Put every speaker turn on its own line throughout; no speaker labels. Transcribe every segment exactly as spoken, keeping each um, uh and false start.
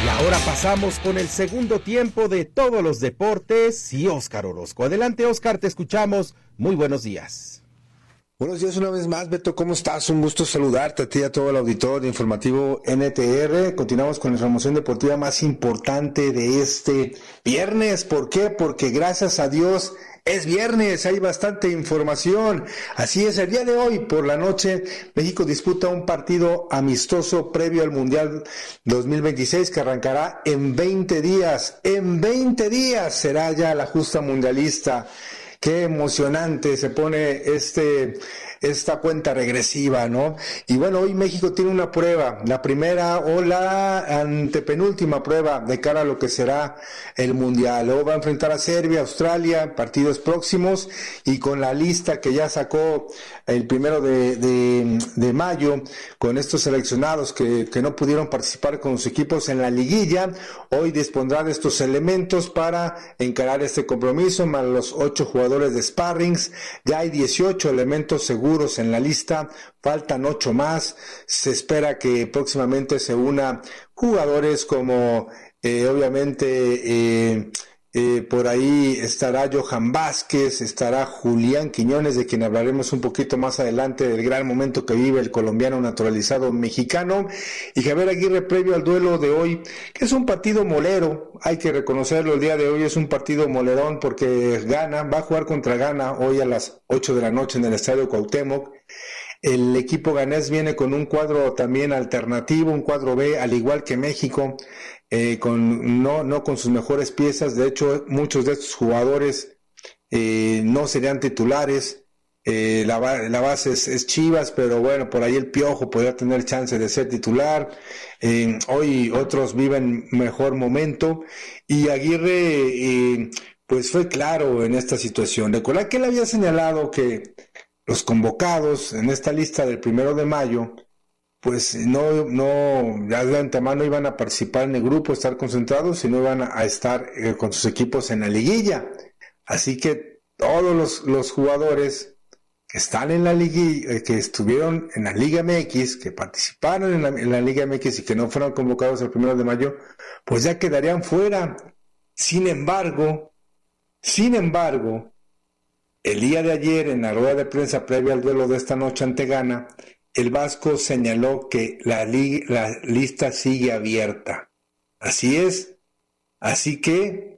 Y ahora pasamos con el segundo tiempo de todos los deportes y Óscar Orozco. Adelante, Óscar, te escuchamos. Muy buenos días.
Buenos días una vez más, Beto, ¿cómo estás? Un gusto saludarte a ti y a todo el auditorio informativo N T R. Continuamos con la información deportiva más importante de este viernes. ¿Por qué? Porque gracias a Dios es viernes, hay bastante información. Así es, el día de hoy por la noche México disputa un partido amistoso previo al Mundial dos mil veintiséis que arrancará en veinte días. En veinte días será ya la justa mundialista. Qué emocionante se pone este esta cuenta regresiva, ¿no? Y bueno, hoy México tiene una prueba, la primera o la antepenúltima prueba de cara a lo que será el Mundial. Luego va a enfrentar a Serbia, Australia, partidos próximos, y con la lista que ya sacó el primero de, de, de mayo, con estos seleccionados que, que no pudieron participar con sus equipos en la liguilla, hoy dispondrá de estos elementos para encarar este compromiso, más los ocho jugadores de sparrings. Ya hay dieciocho elementos seguros en la lista, faltan ocho más. Se espera que próximamente se una jugadores como eh, obviamente eh, eh, por ahí estará Johan Vázquez, estará Julián Quiñones, de quien hablaremos un poquito más adelante del gran momento que vive el colombiano naturalizado mexicano, y Javier Aguirre previo al duelo de hoy, que es un partido molero, hay que reconocerlo. El día de hoy es un partido molerón porque Ghana va a jugar contra Ghana hoy a las ocho de la noche en el Estadio Cuauhtémoc. El equipo ganés viene con un cuadro también alternativo, un cuadro B, al igual que México, eh, con no no con sus mejores piezas. De hecho, muchos de estos jugadores eh, no serían titulares. Eh, la, la base es, es Chivas, pero bueno, por ahí el Piojo podría tener chance de ser titular. Eh, hoy otros viven mejor momento, y Aguirre eh, pues fue claro en esta situación. Recuerda que él había señalado que los convocados en esta lista del primero de mayo, pues no, no, ya de antemano iban a participar en el grupo, estar concentrados, sino iban a estar eh, con sus equipos en la liguilla. Así que todos los, los jugadores que están en la liguilla, eh, que estuvieron en la Liga M X, que participaron en la, en la Liga M X y que no fueron convocados el primero de mayo, pues ya quedarían fuera. Sin embargo, sin embargo, el día de ayer, en la rueda de prensa previa al duelo de esta noche ante Ghana, el vasco señaló que la, li- la lista sigue abierta. Así es. Así que,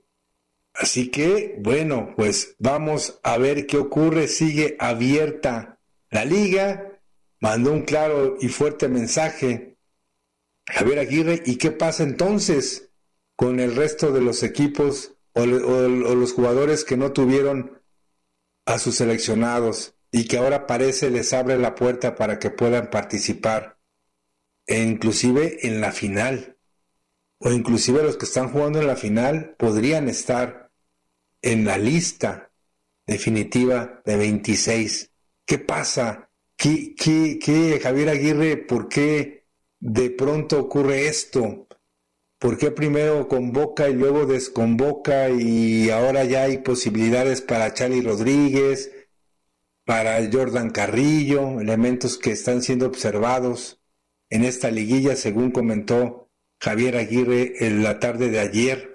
así que, bueno, pues vamos a ver qué ocurre. Sigue abierta la liga. Mandó un claro y fuerte mensaje Javier Aguirre. ¿Y qué pasa entonces con el resto de los equipos o, o, o los jugadores que no tuvieron a sus seleccionados y que ahora parece les abre la puerta para que puedan participar, e inclusive en la final, o inclusive los que están jugando en la final podrían estar en la lista definitiva de veintiséis? ¿Qué pasa? ¿Qué, qué, qué, Javier Aguirre, por qué de pronto ocurre esto? ¿Por qué primero convoca y luego desconvoca, y ahora ya hay posibilidades para Charly Rodríguez, para Jordan Carrillo, elementos que están siendo observados en esta liguilla, según comentó Javier Aguirre en la tarde de ayer?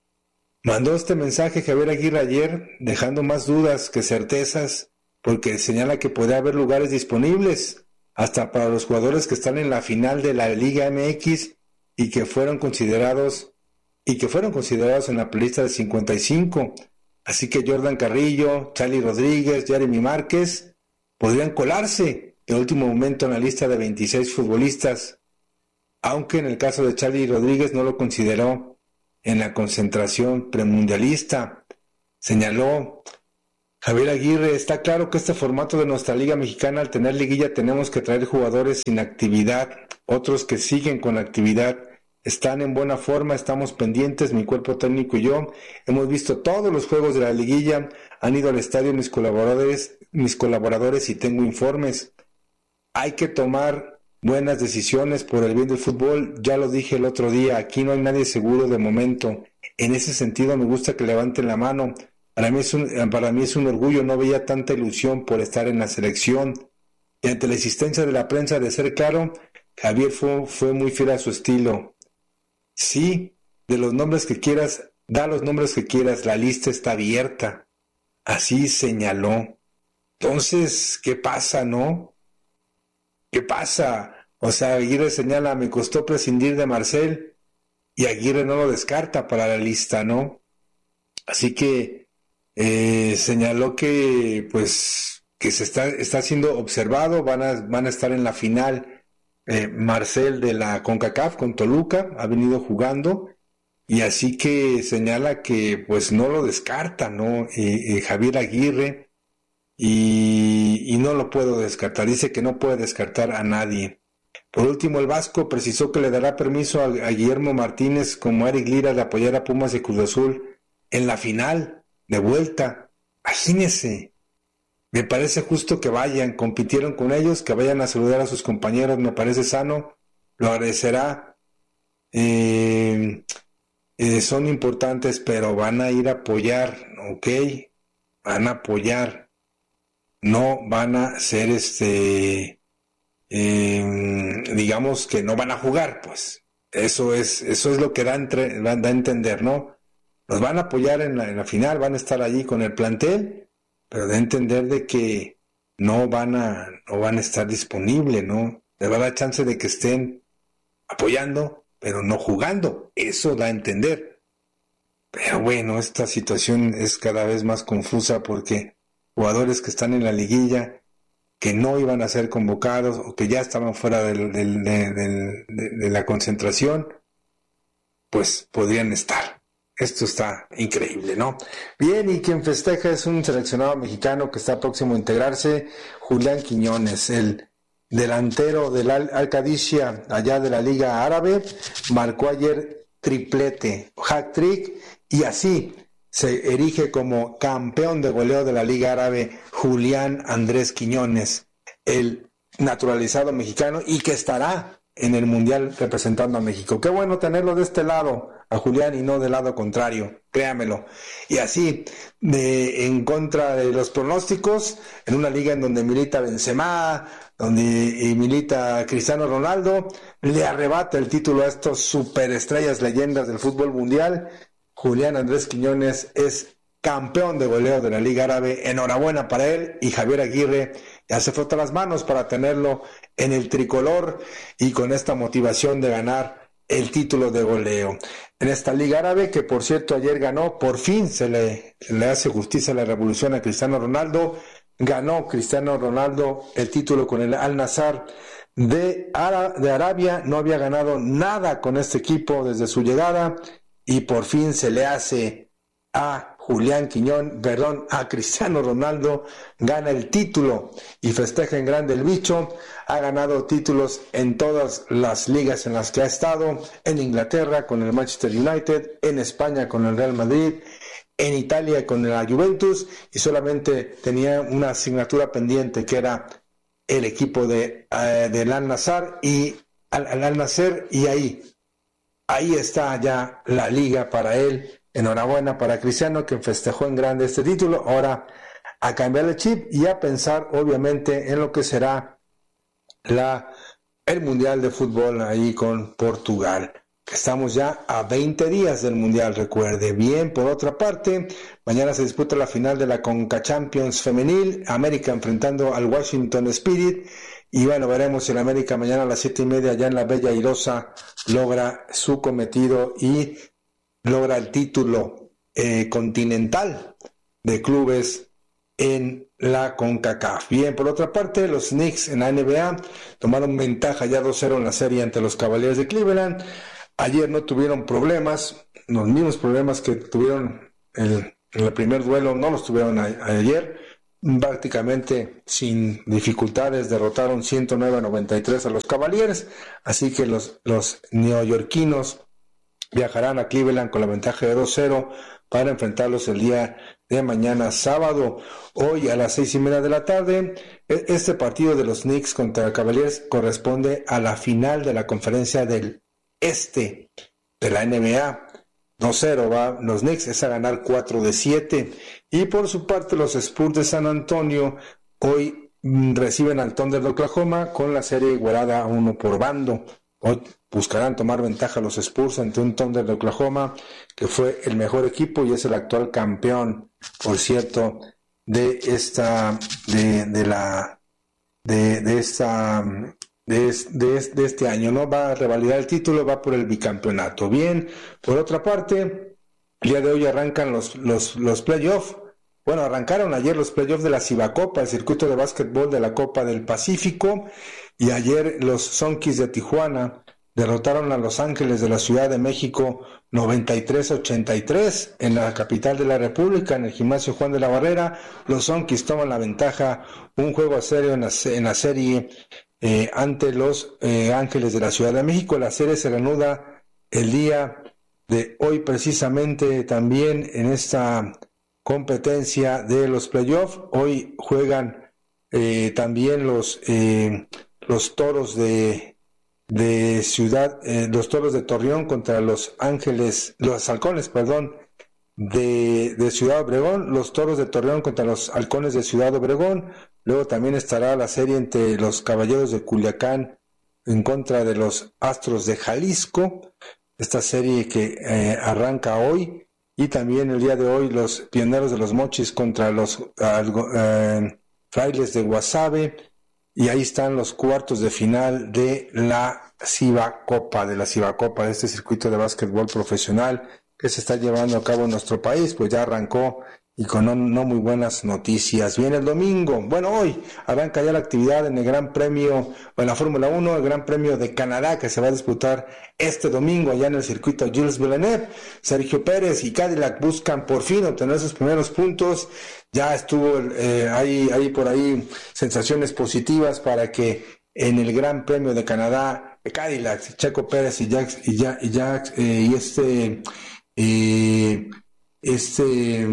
Mandó este mensaje Javier Aguirre ayer, dejando más dudas que certezas, porque señala que puede haber lugares disponibles hasta para los jugadores que están en la final de la Liga M X y que fueron considerados y que fueron considerados en la lista de cincuenta y cinco. Así que Jordan Carrillo, Charly Rodríguez, Jeremy Márquez podrían colarse en último momento en la lista de veintiséis futbolistas, aunque en el caso de Charly Rodríguez no lo consideró en la concentración premundialista. Señaló Javier Aguirre: está claro que este formato de nuestra Liga Mexicana, al tener liguilla, tenemos que traer jugadores sin actividad, otros que siguen con actividad. Están en buena forma, estamos pendientes, mi cuerpo técnico y yo. Hemos visto todos los juegos de la liguilla, han ido al estadio mis colaboradores, mis colaboradores y tengo informes. Hay que tomar buenas decisiones por el bien del fútbol, ya lo dije el otro día, aquí no hay nadie seguro de momento. En ese sentido me gusta que levanten la mano. Para mí es un, para mí es un orgullo, no veía tanta ilusión por estar en la selección. Y ante la insistencia de la prensa de ser claro, Javier fue, fue muy fiel a su estilo. Sí, de los nombres que quieras, da los nombres que quieras, la lista está abierta. Así señaló. Entonces, ¿qué pasa, no? ¿Qué pasa? O sea, Aguirre señala, me costó prescindir de Marcel, y Aguirre no lo descarta para la lista, ¿no? Así que eh, señaló que, pues, que se está, está siendo observado, van a, van a estar en la final eh, Marcel de la CONCACAF con Toluca, ha venido jugando, y así que señala que, pues, no lo descarta, ¿no? Eh, eh, Javier Aguirre, y, y no lo puedo descartar, dice que no puede descartar a nadie. Por último, el Vasco precisó que le dará permiso a, a Guillermo Martínez como a Eric Lira de apoyar a Pumas y Cruz Azul en la final de vuelta. Imagínense, me parece justo que vayan, compitieron con ellos, que vayan a saludar a sus compañeros, me parece sano, lo agradecerá. Eh, eh, son importantes, pero van a ir a apoyar, ¿ok? Van a apoyar, no van a ser este... Eh, digamos que no van a jugar, pues eso es eso es lo que da, entre, da a entender, ¿no? Los van a apoyar en la, en la final, van a estar allí con el plantel, pero da a entender de que no van a no van a estar disponibles, ¿no? Les va a dar chance de que estén apoyando, pero no jugando, eso da a entender. Pero bueno, esta situación es cada vez más confusa porque jugadores que están en la liguilla que no iban a ser convocados o que ya estaban fuera del, del, del, del, de, de la concentración, pues podrían estar. Esto está increíble, ¿no? Bien, y quien festeja es un seleccionado mexicano que está próximo a integrarse, Julián Quiñones, el delantero del Al- Al-Qadisiyah, allá de la Liga Árabe, marcó ayer triplete, hat-trick, y así se erige como campeón de goleo de la Liga Árabe Julián Andrés Quiñones, el naturalizado mexicano y que estará en el Mundial representando a México. Qué bueno tenerlo de este lado, a Julián, y no del lado contrario, créamelo. Y así, de, en contra de los pronósticos, en una liga en donde milita Benzema, donde y milita Cristiano Ronaldo, le arrebata el título a estos superestrellas leyendas del fútbol mundial. Julián Andrés Quiñones es campeón de goleo de la Liga Árabe. Enhorabuena para él, y Javier Aguirre ya se frota las manos para tenerlo en el tricolor y con esta motivación de ganar el título de goleo en esta Liga Árabe, que por cierto ayer ganó, por fin se le, le hace justicia a la revolución a Cristiano Ronaldo. Ganó Cristiano Ronaldo el título con el Al-Nassr de, Ara, de Arabia, no había ganado nada con este equipo desde su llegada, y por fin se le hace a Julián Quiñón, perdón, a Cristiano Ronaldo, gana el título y festeja en grande el bicho. Ha ganado títulos en todas las ligas en las que ha estado, en Inglaterra con el Manchester United, en España con el Real Madrid, en Italia con la Juventus, y solamente tenía una asignatura pendiente que era el equipo de, uh, del Al-Nassr y al, al Al-Nassr, y ahí Ahí está ya la liga para él. Enhorabuena para Cristiano, que festejó en grande este título. Ahora a cambiar el chip y a pensar obviamente en lo que será la, el Mundial de Fútbol ahí con Portugal. Estamos ya a veinte días del Mundial, recuerde. Bien, por otra parte, mañana se disputa la final de la Conca Champions femenil, América enfrentando al Washington Spirit. Y bueno, veremos si el América mañana a las siete y media allá en la Bella Airosa logra su cometido y logra el título eh, continental de clubes en la CONCACAF. Bien, por otra parte, los Knicks en la N B A tomaron ventaja ya dos cero en la serie ante los Cavaliers de Cleveland. Ayer no tuvieron problemas, los mismos problemas que tuvieron el, en el primer duelo, no los tuvieron a, a ayer. Prácticamente sin dificultades derrotaron ciento nueve a noventa y tres a los Cavaliers, así que los, los neoyorquinos viajarán a Cleveland con la ventaja de dos cero para enfrentarlos el día de mañana sábado. Hoy a las seis y media de la tarde, este partido de los Knicks contra Cavaliers corresponde a la final de la conferencia del este de la N B A. dos cero va los Knicks, es a ganar cuatro de siete. Y por su parte los Spurs de San Antonio hoy reciben al Thunder de Oklahoma con la serie igualada a uno por bando. Hoy buscarán tomar ventaja los Spurs ante un Thunder de Oklahoma, que fue el mejor equipo y es el actual campeón, por cierto, de esta, de, de la, de, de esta, de, de, de este año, ¿no? Va a revalidar el título, va por el bicampeonato. Bien, por otra parte, el día de hoy arrancan los, los, los playoffs. Bueno, arrancaron ayer los playoffs de la Cibacopa, el circuito de básquetbol de la Copa del Pacífico, y ayer los Sonkis de Tijuana derrotaron a Los Ángeles de la Ciudad de México noventa y tres a ochenta y tres en la capital de la República, en el gimnasio Juan de la Barrera. Los Sonkis toman la ventaja, un juego a serio en la, en la serie eh, ante los eh, Ángeles de la Ciudad de México. La serie se reanuda el día de hoy precisamente también en esta competencia de los playoffs. Hoy juegan eh, también los eh, los toros de de ciudad eh, los toros de Torreón contra los Ángeles, los halcones, perdón, de, de Ciudad Obregón, los toros de Torreón contra los halcones de Ciudad Obregón. Luego también estará la serie entre los caballeros de Culiacán en contra de los Astros de Jalisco, esta serie que eh, arranca hoy. Y también el día de hoy los Pioneros de los Mochis contra los uh, Frailes de Guasave. Y ahí están los cuartos de final de la Cibacopa, de la Cibacopa, de este circuito de básquetbol profesional que se está llevando a cabo en nuestro país. Pues ya arrancó y con no, no muy buenas noticias. Viene el domingo, bueno, hoy arranca ya la actividad en el Gran Premio, o en la Fórmula uno, el Gran Premio de Canadá, que se va a disputar este domingo allá en el circuito Gilles Villeneuve. Sergio Pérez y Cadillac buscan por fin obtener sus primeros puntos. Ya estuvo, eh, hay, hay por ahí sensaciones positivas para que en el Gran Premio de Canadá, Cadillac, Checo Pérez y Jax, y, ya, y, Jax, eh, y este, eh, este,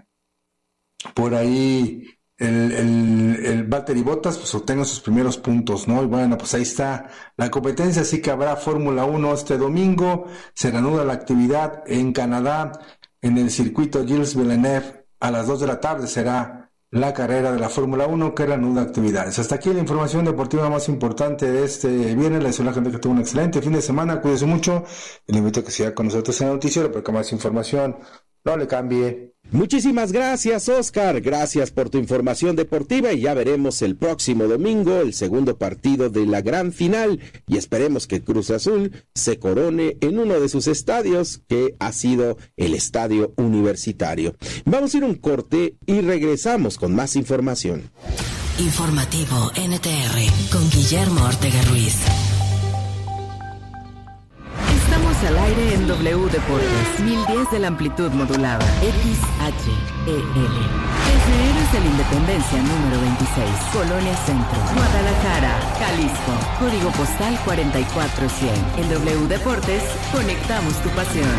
por ahí el, el, el Valtteri Bottas pues obtenga sus primeros puntos, ¿no? Y bueno, pues ahí está la competencia, así que habrá Fórmula uno este domingo. Se reanuda la actividad en Canadá, en el circuito Gilles Villeneuve. A las dos de la tarde será la carrera de la Fórmula uno, que reanuda actividades. Hasta aquí la información deportiva más importante de este viernes. Le deseo a la gente que tuvo un excelente fin de semana, cuídese mucho y le invito a que siga con nosotros en el noticiero, porque más información no le cambie.
Muchísimas gracias, Oscar. Gracias por tu información deportiva y ya veremos el próximo domingo el segundo partido de la gran final y esperemos que Cruz Azul se corone en uno de sus estadios, que ha sido el Estadio Universitario. Vamos a ir a un corte y regresamos con más información.
Informativo N T R con Guillermo Ortega Ruiz. Estamos al aire en W Deportes, mil diez de la amplitud modulada, X H E L. Desde Héroes de la Independencia número veintiséis, Colonia Centro, Guadalajara, Jalisco, código postal cuarenta y cuatro cien. En W Deportes, conectamos tu pasión.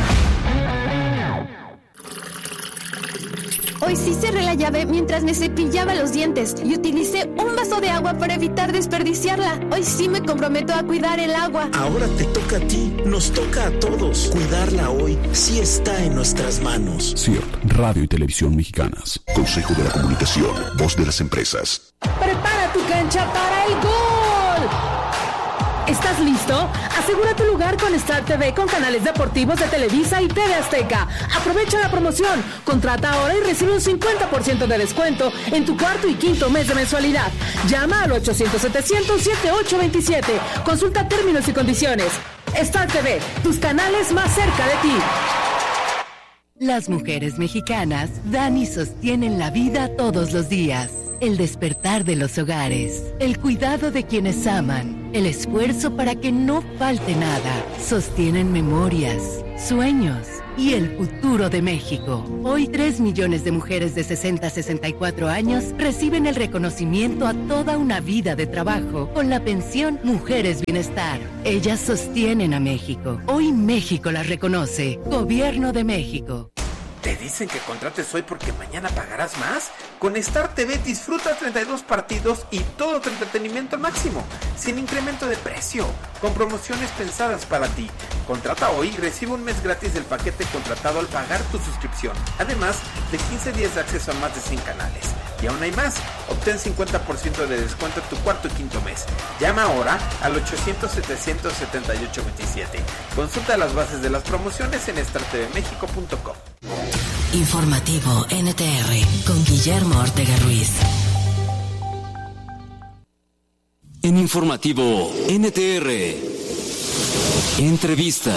Hoy sí cerré la llave mientras me cepillaba los dientes y utilicé un vaso de agua para evitar desperdiciarla. Hoy sí me comprometo a cuidar el agua.
Ahora te toca a ti, nos toca a todos. Cuidarla hoy sí está en nuestras manos.
C I R T, Radio y Televisión Mexicanas. Consejo de la Comunicación, voz de las empresas.
Prepara tu cancha para el gol. ¿Estás listo? Asegura tu lugar con Star T V con canales deportivos de Televisa y T V Azteca. Aprovecha la promoción. Contrata ahora y recibe un cincuenta por ciento de descuento en tu cuarto y quinto mes de mensualidad. Llama al ochocientos setecientos setenta y ocho veintisiete. Consulta términos y condiciones. Star T V, tus canales más cerca de ti.
Las mujeres mexicanas dan y sostienen la vida todos los días. El despertar de los hogares, el cuidado de quienes aman, el esfuerzo para que no falte nada, sostienen memorias, sueños y el futuro de México. Hoy tres millones de mujeres de sesenta a sesenta y cuatro años reciben el reconocimiento a toda una vida de trabajo con la pensión Mujeres Bienestar. Ellas sostienen a México. Hoy México las reconoce. Gobierno de México.
¿Te dicen que contrates hoy porque mañana pagarás más? Con Star T V disfruta treinta y dos partidos y todo tu entretenimiento al máximo, sin incremento de precio, con promociones pensadas para ti. Contrata hoy y recibe un mes gratis del paquete contratado al pagar tu suscripción, además de quince días de acceso a más de cien canales. Y aún hay más, obtén cincuenta por ciento de descuento en tu cuarto y quinto mes. Llama ahora al ochocientos, setecientos setenta y ocho veintisiete. Consulta las bases de las promociones en star t v mexico punto com.
Informativo N T R con Guillermo Ortega Ruiz.
En Informativo N T R, entrevista.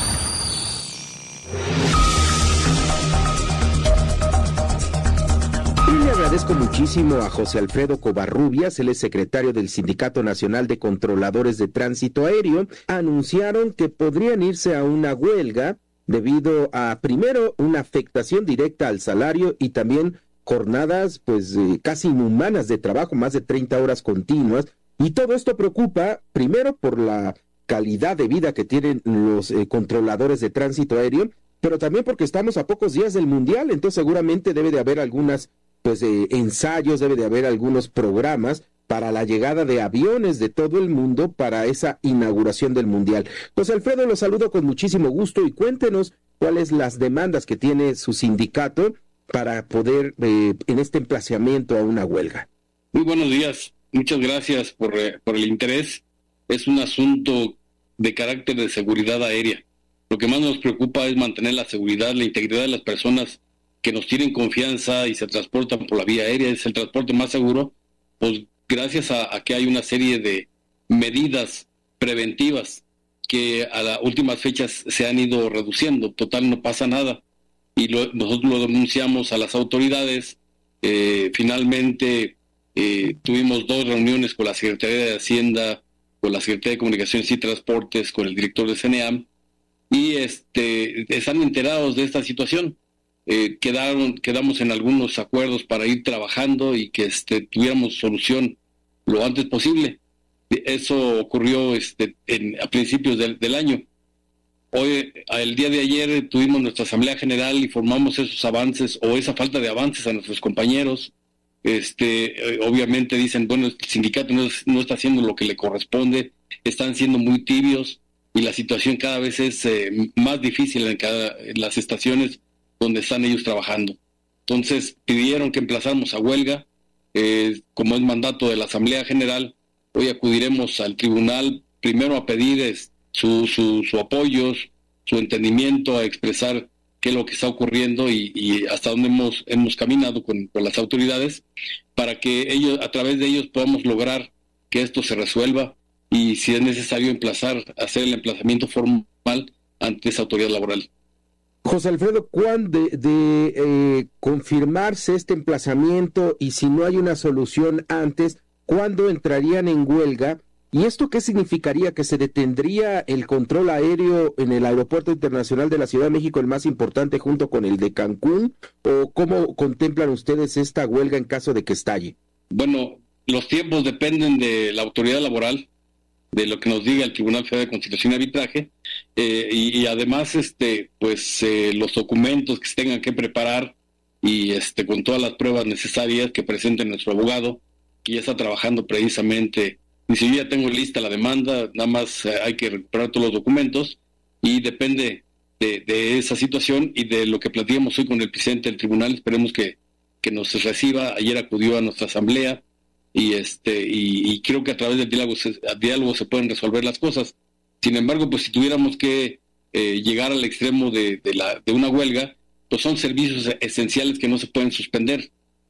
Y le agradezco muchísimo a José Alfredo Covarrubias, él es secretario del Sindicato Nacional de Controladores de Tránsito Aéreo. Anunciaron que podrían irse a una huelga debido a, primero, una afectación directa al salario y también jornadas pues eh, casi inhumanas de trabajo, más de treinta horas continuas. Y todo esto preocupa, primero, por la calidad de vida que tienen los eh, controladores de tránsito aéreo, pero también porque estamos a pocos días del Mundial, entonces seguramente debe de haber algunas pues eh, ensayos, debe de haber algunos programas para la llegada de aviones de todo el mundo para esa inauguración del Mundial. José Alfredo, los saludo con muchísimo gusto y cuéntenos cuáles las demandas que tiene su sindicato para poder eh, en este emplazamiento a una huelga.
Muy buenos días. Muchas gracias por, eh, por el interés. Es un asunto de carácter de seguridad aérea. Lo que más nos preocupa es mantener la seguridad, la integridad de las personas que nos tienen confianza y se transportan por la vía aérea. Es el transporte más seguro, pues gracias a, a que hay una serie de medidas preventivas que a las últimas fechas se han ido reduciendo. Total, no pasa nada. Y lo, nosotros lo denunciamos a las autoridades. Eh, finalmente... Eh, tuvimos dos reuniones con la Secretaría de Hacienda, con la Secretaría de Comunicaciones y Transportes, con el director de CENEAM, y este, están enterados de esta situación. Eh, quedaron, quedamos en algunos acuerdos para ir trabajando y que este, tuviéramos solución lo antes posible. Eso ocurrió este, en, a principios del, del año. Hoy, el día de ayer, tuvimos nuestra Asamblea General y formamos esos avances o esa falta de avances a nuestros compañeros. Este, obviamente dicen, bueno, el sindicato no, es, no está haciendo lo que le corresponde, están siendo muy tibios y la situación cada vez es eh, más difícil en, cada, en las estaciones donde están ellos trabajando. Entonces pidieron que emplazáramos a huelga, eh, como es mandato de la Asamblea General. Hoy acudiremos al tribunal primero a pedir es, su, su, su apoyo, su entendimiento, a expresar qué es lo que está ocurriendo y, y hasta dónde hemos hemos caminado con, con las autoridades para que ellos, a través de ellos, podamos lograr que esto se resuelva y si es necesario emplazar, hacer el emplazamiento formal ante esa autoridad laboral.
José Alfredo, ¿cuándo de, de eh, confirmarse este emplazamiento y si no hay una solución antes, cuándo entrarían en huelga? ¿Y esto qué significaría? ¿Que se detendría el control aéreo en el Aeropuerto Internacional de la Ciudad de México, el más importante, junto con el de Cancún? ¿O cómo contemplan ustedes esta huelga en caso de que estalle?
Bueno, los tiempos dependen de la autoridad laboral, de lo que nos diga el Tribunal Federal de Conciliación y Arbitraje, eh, y, y además, este, pues eh, los documentos que se tengan que preparar y este, con todas las pruebas necesarias que presente nuestro abogado, que ya está trabajando precisamente. Ni siquiera tengo lista la demanda, nada más eh, hay que recuperar todos los documentos y depende de, de esa situación y de lo que platicamos hoy con el presidente del tribunal. Esperemos que, que nos reciba. Ayer acudió a nuestra asamblea y este y, y creo que a través del diálogo se, diálogo se pueden resolver las cosas. Sin embargo, pues si tuviéramos que eh, llegar al extremo de, de, la, de una huelga, pues son servicios esenciales que no se pueden suspender.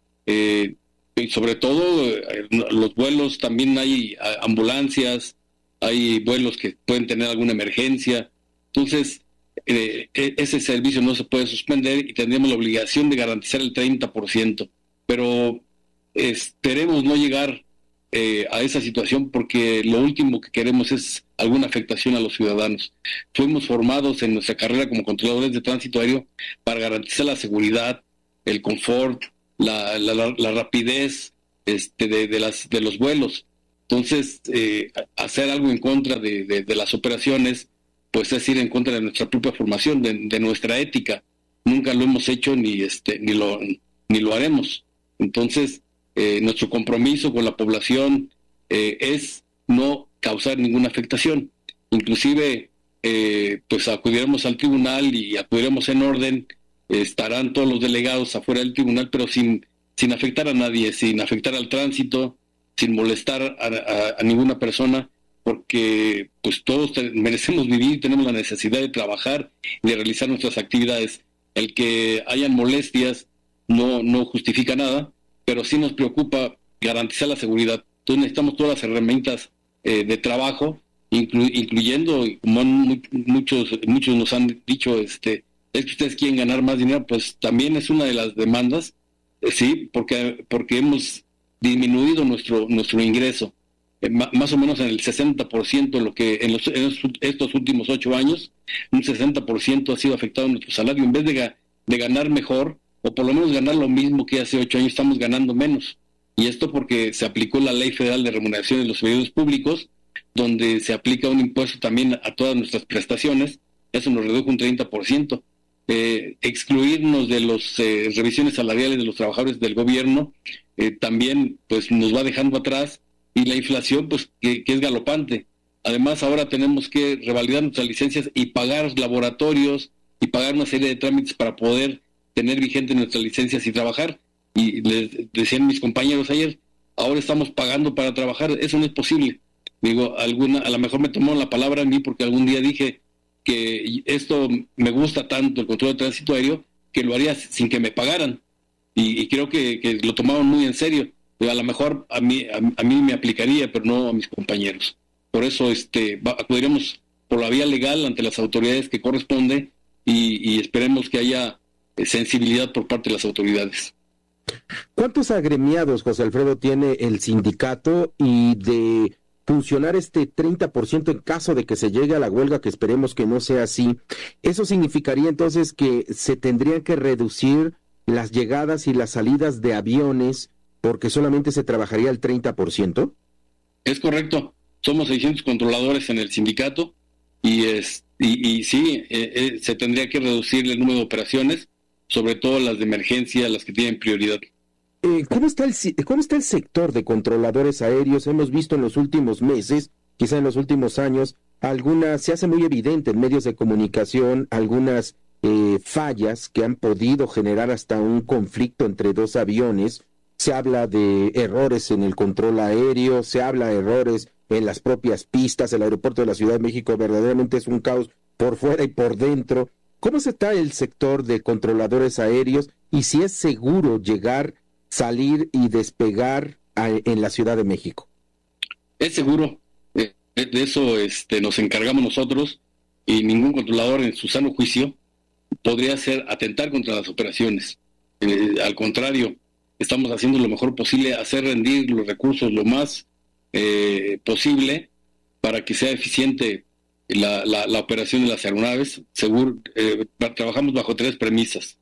Eh, Y sobre todo eh, los vuelos, también hay ambulancias, hay vuelos que pueden tener alguna emergencia. Entonces, eh, ese servicio no se puede suspender y tendríamos la obligación de garantizar el treinta por ciento. Pero esperemos no llegar eh, a esa situación porque lo último que queremos es alguna afectación a los ciudadanos. Fuimos formados en nuestra carrera como controladores de tránsito aéreo para garantizar la seguridad, el confort, La, la, la, la rapidez este, de, de, las, de los vuelos. Entonces, eh, hacer algo en contra de, de, de las operaciones, pues es ir en contra de nuestra propia formación, de, de nuestra ética. Nunca lo hemos hecho ni este ni lo ni lo haremos. Entonces, eh, nuestro compromiso con la población eh, es no causar ninguna afectación. Inclusive, eh, pues acudiremos al tribunal y acudiremos en orden. Estarán todos los delegados afuera del tribunal, pero sin sin afectar a nadie, sin afectar al tránsito, sin molestar a, a, a ninguna persona, porque pues todos te, merecemos vivir, tenemos la necesidad de trabajar y de realizar nuestras actividades. El que hayan molestias no, no justifica nada, pero sí nos preocupa garantizar la seguridad. Entonces necesitamos todas las herramientas eh, de trabajo, inclu, incluyendo, como han, muchos muchos nos han dicho, este es que ustedes quieren ganar más dinero, pues también es una de las demandas, eh, sí, porque porque hemos disminuido nuestro nuestro ingreso, eh, ma, más o menos en el sesenta por ciento, lo que en, los, en estos últimos ocho años, un sesenta por ciento ha sido afectado en nuestro salario. En vez de, ga, de ganar mejor, o por lo menos ganar lo mismo que hace ocho años, estamos ganando menos. Y esto porque se aplicó la Ley Federal de Remuneración de los Servidores Públicos, donde se aplica un impuesto también a todas nuestras prestaciones. Eso nos redujo un treinta por ciento. Eh, excluirnos de las eh, revisiones salariales de los trabajadores del gobierno eh, también pues nos va dejando atrás, y la inflación pues que, que es galopante. Además ahora tenemos que revalidar nuestras licencias y pagar laboratorios y pagar una serie de trámites para poder tener vigente nuestras licencias y trabajar. Y les decían mis compañeros ayer, ahora estamos pagando para trabajar, eso no es posible. Digo, alguna, a lo mejor me tomó la palabra a mí porque algún día dije que esto me gusta tanto, el control de tránsito aéreo, que lo haría sin que me pagaran, y, y creo que, que lo tomaban muy en serio. A lo mejor a mí, a, a mí me aplicaría, pero no a mis compañeros. Por eso este va, acudiremos por la vía legal ante las autoridades que corresponde, y, y esperemos que haya eh, sensibilidad por parte de las autoridades.
¿Cuántos agremiados, José Alfredo, tiene el sindicato? Y de funcionar este treinta por ciento en caso de que se llegue a la huelga, que esperemos que no sea así, ¿eso significaría entonces que se tendrían que reducir las llegadas y las salidas de aviones porque solamente se trabajaría el treinta por ciento?
Es correcto. Somos seiscientos controladores en el sindicato y, es, y, y sí, eh, eh, se tendría que reducir el número de operaciones, sobre todo las de emergencia, las que tienen prioridad.
Eh, ¿cómo está el cómo está el sector de controladores aéreos? Hemos visto en los últimos meses, quizá en los últimos años, algunas, se hace muy evidente en medios de comunicación, algunas eh, fallas que han podido generar hasta un conflicto entre dos aviones. Se habla de errores en el control aéreo, se habla de errores en las propias pistas. El aeropuerto de la Ciudad de México verdaderamente es un caos por fuera y por dentro. ¿Cómo está el sector de controladores aéreos y si es seguro llegar, salir y despegar a, en la Ciudad de México?
Es seguro, eh, de eso este, nos encargamos nosotros, y ningún controlador en su sano juicio podría hacer atentar contra las operaciones. Eh, al contrario, estamos haciendo lo mejor posible, hacer rendir los recursos lo más eh, posible para que sea eficiente La, la, la operación de las aeronaves. Seguro, eh, trabajamos bajo tres premisas: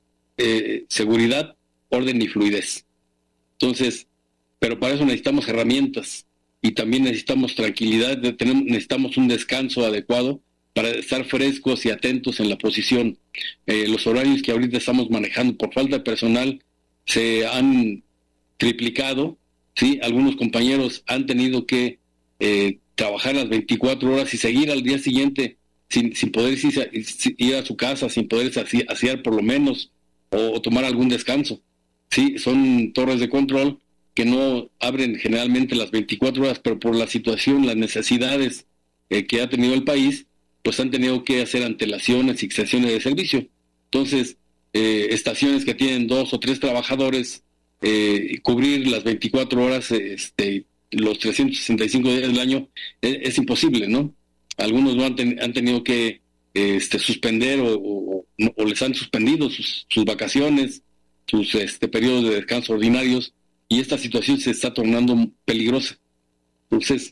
eh, seguridad, orden y fluidez. Entonces, pero para eso necesitamos herramientas y también necesitamos tranquilidad, de, tenemos, necesitamos un descanso adecuado para estar frescos y atentos en la posición. Eh, los horarios que ahorita estamos manejando por falta de personal se han triplicado, ¿sí? Algunos compañeros han tenido que eh, trabajar las veinticuatro horas y seguir al día siguiente sin, sin poder ir a, ir a su casa, sin poder asear por lo menos, o, o tomar algún descanso. Sí, son torres de control que no abren generalmente las veinticuatro horas, pero por la situación, las necesidades eh, que ha tenido el país, pues han tenido que hacer antelaciones y extensiones de servicio. Entonces, eh, estaciones que tienen dos o tres trabajadores, eh, cubrir las veinticuatro horas, este los trescientos sesenta y cinco días del año es, es imposible, ¿no? Algunos no han, ten, han tenido que este, suspender o, o, o les han suspendido sus, sus vacaciones, sus este, periodos de descanso ordinarios, y esta situación se está tornando peligrosa. Entonces,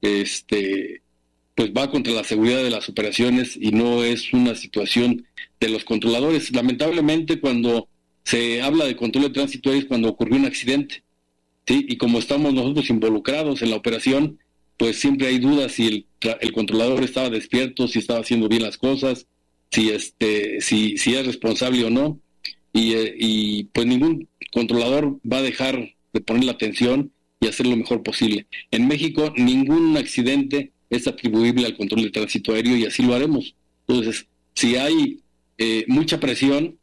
este, pues va contra la seguridad de las operaciones y no es una situación de los controladores. Lamentablemente, cuando se habla de control de tránsito es cuando ocurrió un accidente. Sí, y como estamos nosotros involucrados en la operación, pues siempre hay dudas si el, el controlador estaba despierto, si estaba haciendo bien las cosas, si este, si, si es responsable o no, y, eh, y pues ningún controlador va a dejar de poner la atención y hacer lo mejor posible. En México ningún accidente es atribuible al control de tránsito aéreo y así lo haremos. Entonces, si hay eh, mucha presión,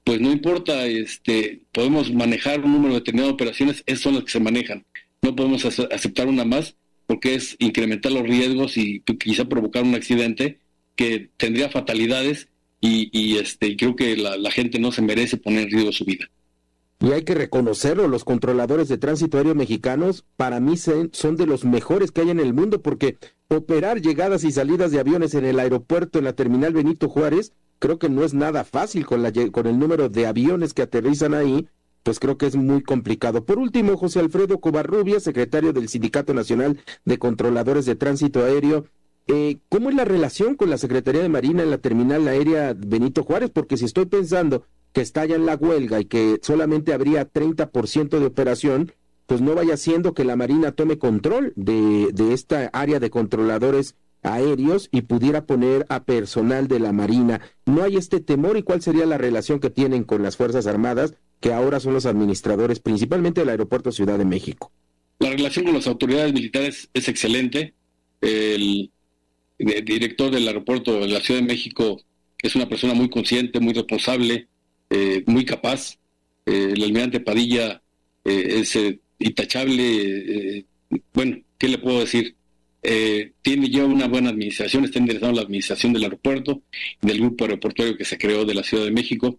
pues no importa, este, podemos manejar un número determinado de operaciones, esas son las que se manejan. No podemos aceptar una más porque es incrementar los riesgos y quizá provocar un accidente que tendría fatalidades y, y este, creo que la, la gente no se merece poner en riesgo su vida.
Y hay que reconocerlo, los controladores de tránsito aéreo mexicanos para mí son de los mejores que hay en el mundo, porque operar llegadas y salidas de aviones en el aeropuerto, en la terminal Benito Juárez, creo que no es nada fácil con, la, con el número de aviones que aterrizan ahí, pues creo que es muy complicado. Por último, José Alfredo Covarrubias, secretario del Sindicato Nacional de Controladores de Tránsito Aéreo, eh, ¿cómo es la relación con la Secretaría de Marina en la terminal aérea Benito Juárez? Porque si estoy pensando que estalla en la huelga y que solamente habría treinta por ciento de operación, pues no vaya siendo que la Marina tome control de, de esta área de controladores aéreos y pudiera poner a personal de la Marina. ¿No hay este temor y cuál sería la relación que tienen con las Fuerzas Armadas, que ahora son los administradores principalmente del Aeropuerto Ciudad de México?
La relación con las autoridades militares es excelente. El, el director del aeropuerto de la Ciudad de México es una persona muy consciente, muy responsable, Eh, muy capaz. Eh, el almirante Padilla eh, es eh, intachable. Eh, bueno, ¿qué le puedo decir? Eh, tiene ya una buena administración, está interesado en la administración del aeropuerto, del grupo aeroportuario que se creó de la Ciudad de México,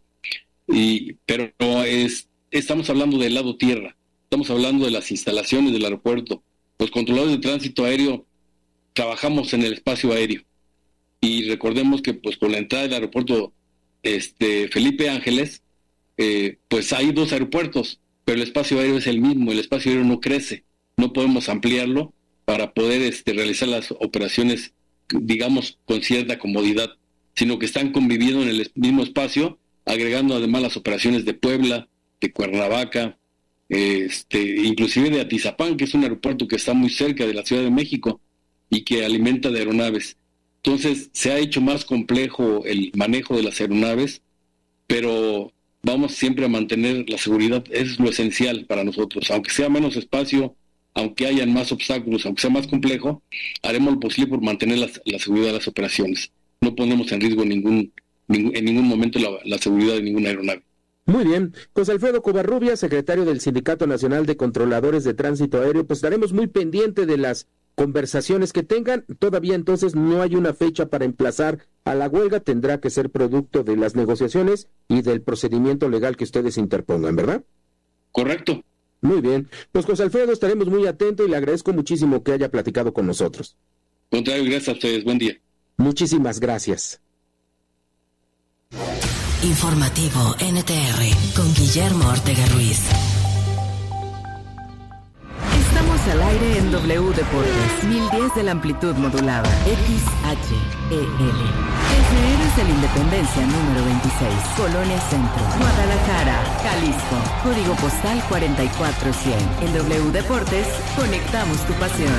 y, pero es, estamos hablando del lado tierra, estamos hablando de las instalaciones del aeropuerto. Los controladores de tránsito aéreo trabajamos en el espacio aéreo, y recordemos que pues con la entrada del aeropuerto Este, Felipe Ángeles, eh, pues hay dos aeropuertos, pero el espacio aéreo es el mismo, el espacio aéreo no crece, no podemos ampliarlo para poder este, realizar las operaciones, digamos, con cierta comodidad, sino que están conviviendo en el mismo espacio, agregando además las operaciones de Puebla, de Cuernavaca, eh, este, inclusive de Atizapán, que es un aeropuerto que está muy cerca de la Ciudad de México y que alimenta de aeronaves. Entonces se ha hecho más complejo el manejo de las aeronaves, pero vamos siempre a mantener la seguridad, es lo esencial para nosotros. Aunque sea menos espacio, aunque hayan más obstáculos, aunque sea más complejo, haremos lo posible por mantener la, la seguridad de las operaciones. No ponemos en riesgo ningún, ningún en ningún momento la, la seguridad de ninguna aeronave.
Muy bien. José Alfredo Covarrubias, secretario del Sindicato Nacional de Controladores de Tránsito Aéreo, pues estaremos muy pendientes de las conversaciones que tengan. Todavía entonces no hay una fecha para emplazar a la huelga, tendrá que ser producto de las negociaciones y del procedimiento legal que ustedes interpongan, ¿verdad?
Correcto.
Muy bien, pues José Alfredo, estaremos muy atentos y le agradezco muchísimo que haya platicado con nosotros.
Contrario, gracias a ustedes, buen día.
Muchísimas gracias.
Informativo N T R con Guillermo Ortega Ruiz.
Estamos al aire en W Deportes, mil diez de la amplitud modulada, X H E L. Desde Héroes de la Independencia número veintiséis, Colonia Centro, Guadalajara, Jalisco, código postal cuarenta y cuatro cien. En W Deportes, conectamos tu pasión.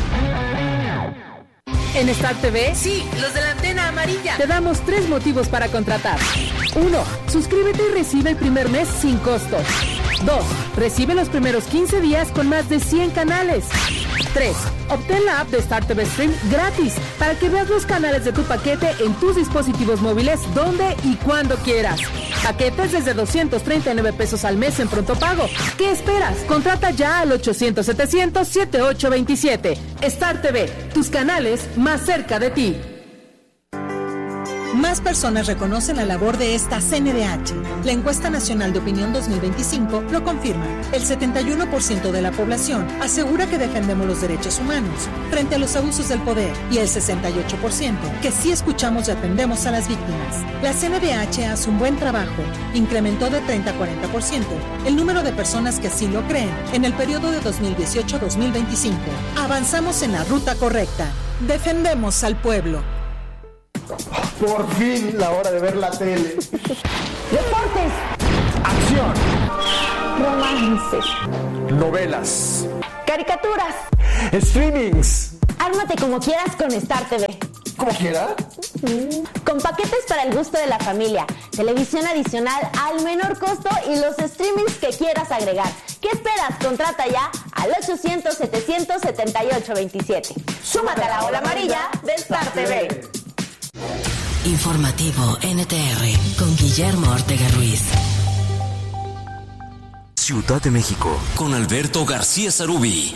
En Star T V,
sí, los de la antena amarilla,
te damos tres motivos para contratar. Uno, suscríbete y recibe el primer mes sin costo. Dos, recibe los primeros quince días con más de cien canales. Tres, obtén la app de Star T V Stream gratis para que veas los canales de tu paquete en tus dispositivos móviles donde y cuando quieras. Paquetes desde doscientos treinta y nueve pesos al mes en pronto pago. ¿Qué esperas? Contrata ya al ochocientos setecientos setenta y ocho veintisiete. Star T V, tus canales más cerca de ti.
Más personas reconocen la labor de esta C N D H. La encuesta nacional de opinión dos mil veinticinco lo confirma. El setenta y uno por ciento de la población asegura que defendemos los derechos humanos frente a los abusos del poder y el sesenta y ocho por ciento que sí escuchamos y atendemos a las víctimas. La C N D H hace un buen trabajo. Incrementó de treinta a cuarenta por ciento el número de personas que así lo creen en el periodo de dos mil dieciocho a dos mil veinticinco. Avanzamos en la ruta correcta. Defendemos al pueblo.
Por fin la hora de ver la tele.
Deportes.
Acción.
Romance.
Novelas.
Caricaturas.
Streamings.
Ármate como quieras con Star T V.
¿Cómo quiera?
Con paquetes para el gusto de la familia, televisión adicional al menor costo y los streamings que quieras agregar. ¿Qué esperas? Contrata ya al ochocientos setecientos setenta y ocho veintisiete. Súmate a la ola amarilla de Star T V.
Informativo N T R con Guillermo Ortega Ruiz.
Ciudad de México con Alberto García Sarubi.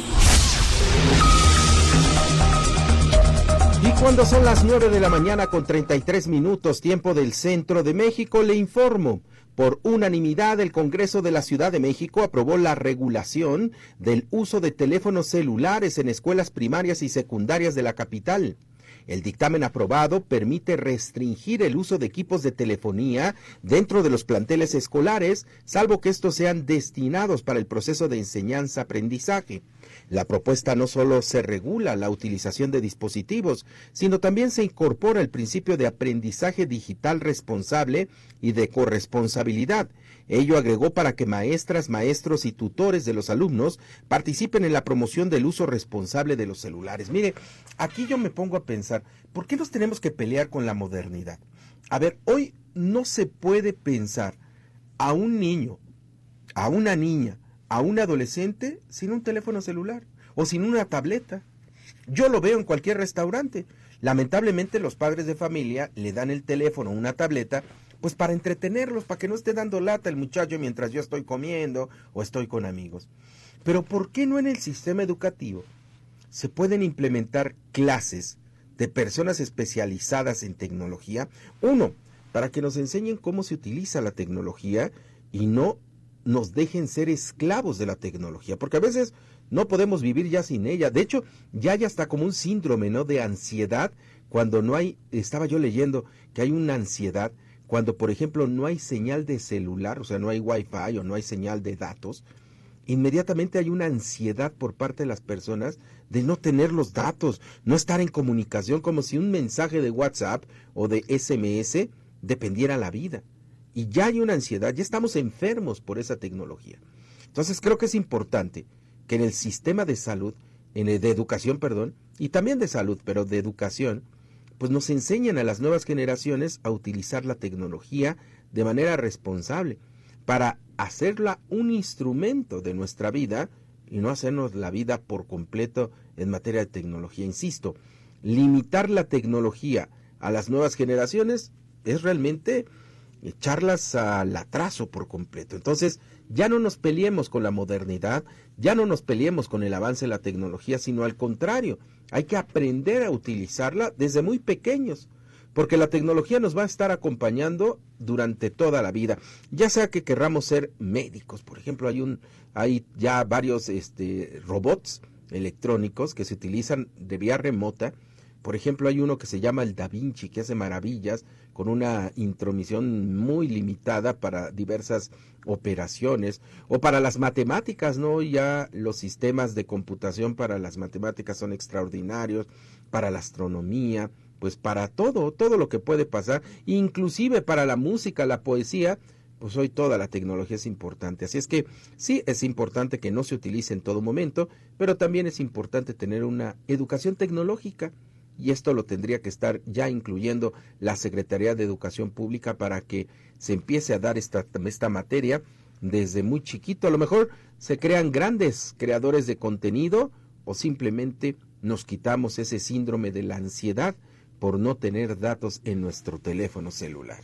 Y cuando son las nueve de la mañana con treinta y tres minutos, tiempo del centro de México, le informo. Por unanimidad, el Congreso de la Ciudad de México aprobó la regulación del uso de teléfonos celulares en escuelas primarias y secundarias de la capital. El dictamen aprobado permite restringir el uso de equipos de telefonía dentro de los planteles escolares, salvo que estos sean destinados para el proceso de enseñanza-aprendizaje. La propuesta no solo se regula la utilización de dispositivos, sino también se incorpora el principio de aprendizaje digital responsable y de corresponsabilidad. Ello agregó para que maestras, maestros y tutores de los alumnos participen en la promoción del uso responsable de los celulares. Mire, aquí yo me pongo a pensar, ¿por qué nos tenemos que pelear con la modernidad? A ver, hoy no se puede pensar a un niño, a una niña, a un adolescente sin un teléfono celular o sin una tableta. Yo lo veo en cualquier restaurante. Lamentablemente los padres de familia le dan el teléfono, una tableta, pues para entretenerlos, para que no esté dando lata el muchacho mientras yo estoy comiendo o estoy con amigos. Pero ¿por qué no en el sistema educativo se pueden implementar clases de personas especializadas en tecnología? Uno, para que nos enseñen cómo se utiliza la tecnología y no nos dejen ser esclavos de la tecnología, porque a veces no podemos vivir ya sin ella. De hecho, ya hay hasta como un síndrome, ¿no?, de ansiedad cuando no hay, estaba yo leyendo que hay una ansiedad cuando, por ejemplo, no hay señal de celular, o sea, no hay wifi o no hay señal de datos. Inmediatamente hay una ansiedad por parte de las personas de no tener los datos, no estar en comunicación, como si un mensaje de WhatsApp o de S M S dependiera la vida. Y ya hay una ansiedad, ya estamos enfermos por esa tecnología. Entonces creo que es importante que en el sistema de salud, en el de educación, perdón, y también de salud, pero de educación, pues nos enseñan a las nuevas generaciones a utilizar la tecnología de manera responsable para hacerla un instrumento de nuestra vida y no hacernos la vida por completo en materia de tecnología. Insisto, limitar la tecnología a las nuevas generaciones es realmente echarlas al atraso por completo. Entonces, ya no nos peleemos con la modernidad, ya no nos peleemos con el avance de la tecnología, sino al contrario, hay que aprender a utilizarla desde muy pequeños, porque la tecnología nos va a estar acompañando durante toda la vida, ya sea que querramos ser médicos. Por ejemplo, hay un hay ya varios este robots electrónicos que se utilizan de vía remota. Por ejemplo, hay uno que se llama el Da Vinci, que hace maravillas con una intromisión muy limitada para diversas operaciones, o para las matemáticas, ¿no? Ya los sistemas de computación para las matemáticas son extraordinarios, para la astronomía, pues para todo, todo lo que puede pasar, inclusive para la música, la poesía, pues hoy toda la tecnología es importante. Así es que sí, es importante que no se utilice en todo momento, pero también es importante tener una educación tecnológica. Y esto lo tendría que estar ya incluyendo la Secretaría de Educación Pública para que se empiece a dar esta, esta materia desde muy chiquito. A lo mejor se crean grandes creadores de contenido o simplemente nos quitamos ese síndrome de la ansiedad por no tener datos en nuestro teléfono celular.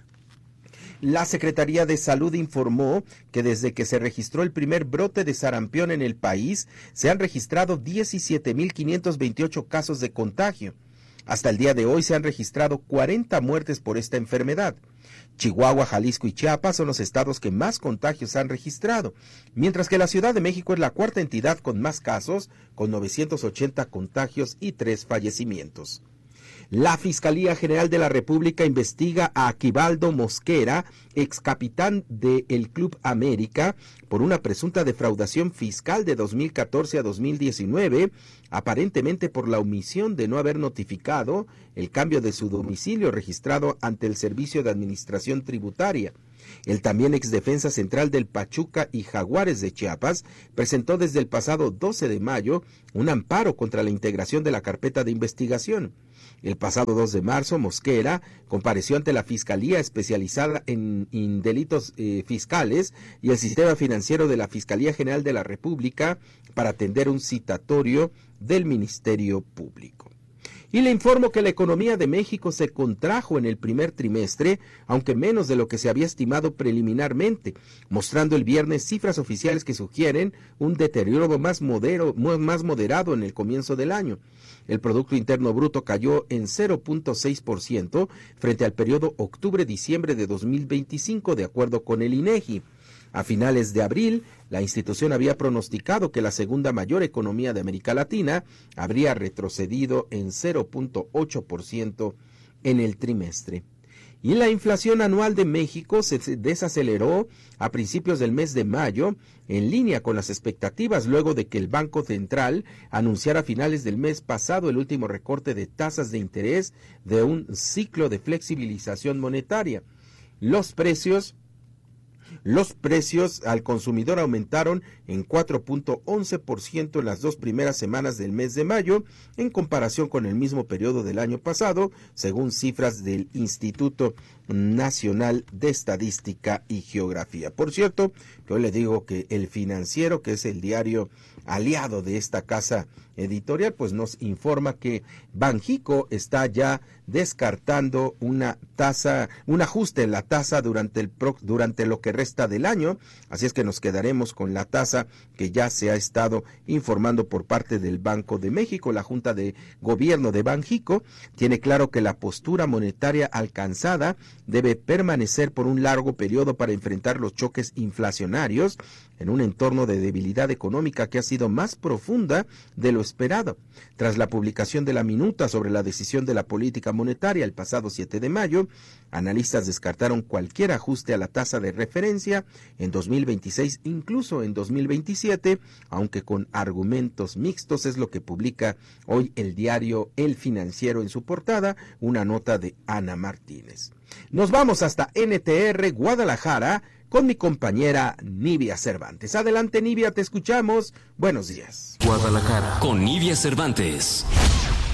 La Secretaría de Salud informó que desde que se registró el primer brote de sarampión en el país, se han registrado diecisiete mil quinientos veintiocho casos de contagio. Hasta el día de hoy se han registrado cuarenta muertes por esta enfermedad. Chihuahua, Jalisco y Chiapas son los estados que más contagios han registrado, mientras que la Ciudad de México es la cuarta entidad con más casos, con novecientos ochenta contagios y tres fallecimientos. La Fiscalía General de la República investiga a Aquivaldo Mosquera, ex capitán del Club América, por una presunta defraudación fiscal de dos mil catorce a dos mil diecinueve, aparentemente por la omisión de no haber notificado el cambio de su domicilio registrado ante el Servicio de Administración Tributaria. El también ex defensa central del Pachuca y Jaguares de Chiapas presentó desde el pasado doce de mayo un amparo contra la integración de la carpeta de investigación. El pasado dos de marzo, Mosquera compareció ante la Fiscalía especializada en, en delitos eh, fiscales y el sistema financiero de la Fiscalía General de la República para atender un citatorio del Ministerio Público. Y le informo que la economía de México se contrajo en el primer trimestre, aunque menos de lo que se había estimado preliminarmente, mostrando el viernes cifras oficiales que sugieren un deterioro más, modero, más moderado en el comienzo del año. El Producto Interno Bruto cayó en cero punto seis por ciento frente al periodo octubre-diciembre de dos mil veinticinco, de acuerdo con el INEGI. A finales de abril, la institución había pronosticado que la segunda mayor economía de América Latina habría retrocedido en cero punto ocho por ciento en el trimestre. Y la inflación anual de México se desaceleró a principios del mes de mayo, en línea con las expectativas luego de que el Banco Central anunciara a finales del mes pasado el último recorte de tasas de interés de un ciclo de flexibilización monetaria. Los precios Los precios al consumidor aumentaron en cuatro punto once por ciento en las dos primeras semanas del mes de mayo, en comparación con el mismo periodo del año pasado, según cifras del Instituto Nacional de Estadística y Geografía. Por cierto, yo le digo que El Financiero, que es el diario aliado de esta casa editorial, pues nos informa que Banjico está ya descartando una tasa, un ajuste en la tasa durante el pro, durante lo que resta del año, así es que nos quedaremos con la tasa que ya se ha estado informando por parte del Banco de México. La Junta de Gobierno de Banjico tiene claro que la postura monetaria alcanzada debe permanecer por un largo periodo para enfrentar los choques inflacionarios en un entorno de debilidad económica que ha sido más profunda de lo esperado. Tras la publicación de la minuta sobre la decisión de la política monetaria el pasado siete de mayo, analistas descartaron cualquier ajuste a la tasa de referencia en dos mil veintiséis, incluso en dos mil veintisiete, aunque con argumentos mixtos, es lo que publica hoy el diario El Financiero en su portada, una nota de Ana Martínez. Nos vamos hasta N T R Guadalajara con mi compañera Nivia Cervantes. Adelante, Nivia, te escuchamos. Buenos días.
Guadalajara con Nivia Cervantes.